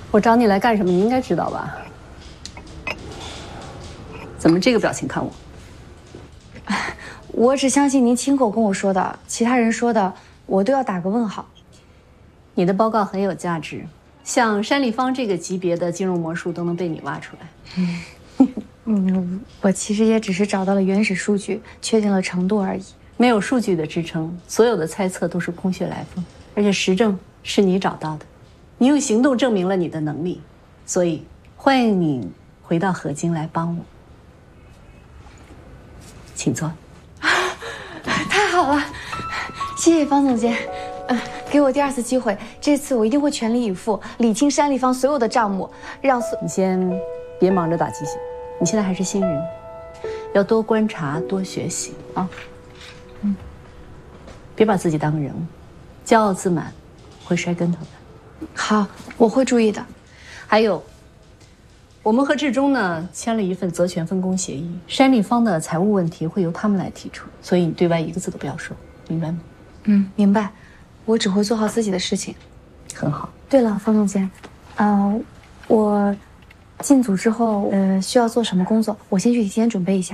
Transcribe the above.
我找你来干什么？你应该知道吧？怎么这个表情看我？ 我只相信您亲口跟我说的，其他人说的我都要打个问号。 你的报告很有价值，像山立方这个级别的金融魔术都能被你挖出来。 我其实也只是找到了原始数据，确定了程度而已。 没有数据的支撑，所有的猜测都是空穴来风。而且实证是你找到的，你用行动证明了你的能力，所以欢迎你回到合金来帮我。请坐。 太好了，谢谢方总监，给我第二次机会，这次我一定会全力以赴，理清山立方所有的账目，让你先别忙着打鸡血，你现在还是新人，要多观察，多学习啊。别把自己当个人物，骄傲自满会摔跟头的。 好，我会注意的。 还有，我们和志忠呢签了一份责权分工协议，山立方的财务问题会由他们来提出，所以你对外一个字都不要说，明白吗？ 明白。我只会做好自己的事情。 很好。 对了，方总监，我进组之后，需要做什么工作？我先去提前准备一下。